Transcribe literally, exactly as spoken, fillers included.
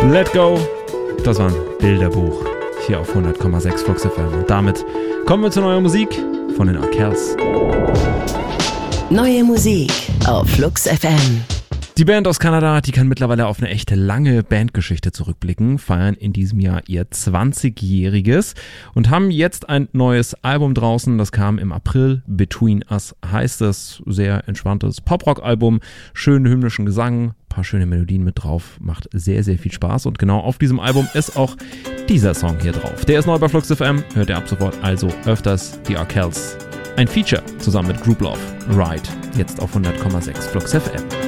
Let Go, das war ein Bilderbuch hier auf hundert Komma sechs Flux F M. Und damit kommen wir zu neuer Musik von den Arkells. Neue Musik auf Flux F M. Die Band aus Kanada, die kann mittlerweile auf eine echt lange Bandgeschichte zurückblicken, feiern in diesem Jahr ihr zwanzigjähriges und haben jetzt ein neues Album draußen, das kam im April, Between Us heißt es, sehr entspanntes Pop-Rock-Album, schönen hymnischen Gesang, paar schöne Melodien mit drauf, macht sehr, sehr viel Spaß und genau auf diesem Album ist auch dieser Song hier drauf. Der ist neu bei Flux F M, hört ihr ab sofort also öfters die Arkells. Ein Feature zusammen mit Group Love, Ride, jetzt auf hundert Komma sechs Flux F M.